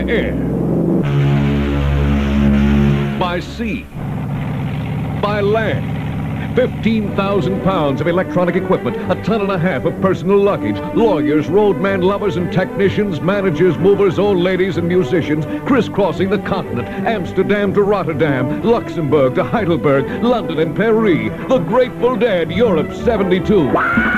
air, by sea, by land. 15,000 pounds of electronic equipment, a ton and a half of personal luggage, lawyers, roadman lovers and technicians, managers, movers, old ladies and musicians, crisscrossing the continent, Amsterdam to Rotterdam, Luxembourg to Heidelberg, London and Paris, the Grateful Dead, Europe 72.